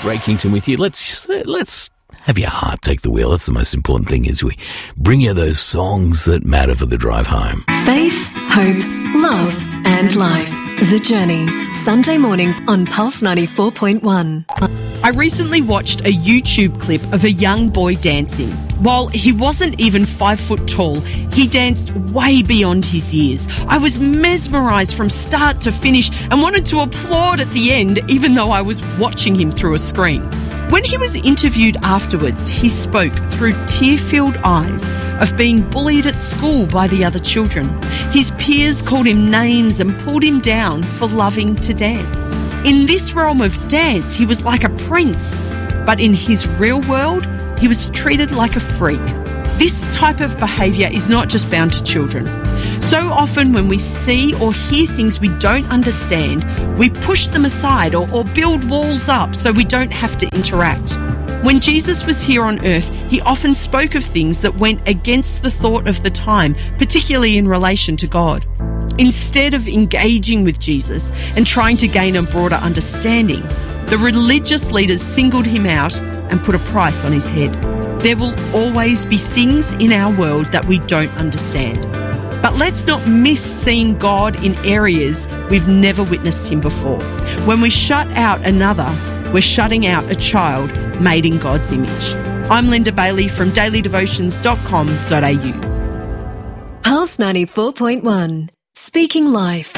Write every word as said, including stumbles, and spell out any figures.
Ray Kington with you. Let's let's have your heart take the wheel. That's the most important thing, is we bring you those songs that matter for the drive home. Faith, hope, love and life. The Journey. Sunday morning on Pulse ninety-four point one. I recently watched a YouTube clip of a young boy dancing. While he wasn't even five foot tall, he danced way beyond his years. I was mesmerised from start to finish and wanted to applaud at the end, even though I was watching him through a screen. When he was interviewed afterwards, he spoke through tear-filled eyes of being bullied at school by the other children. His peers called him names and pulled him down for loving to dance. In this realm of dance, he was like a prince, but in his real world, he was treated like a freak. This type of behaviour is not just bound to children. So often when we see or hear things we don't understand, we push them aside or, or build walls up so we don't have to interact. When Jesus was here on earth, he often spoke of things that went against the thought of the time, particularly in relation to God. Instead of engaging with Jesus and trying to gain a broader understanding, the religious leaders singled him out and put a price on his head. There will always be things in our world that we don't understand. But let's not miss seeing God in areas we've never witnessed him before. When we shut out another, we're shutting out a child made in God's image. I'm Linda Bailey from daily devotions dot com dot a u. Pulse ninety-four point one. Speaking life.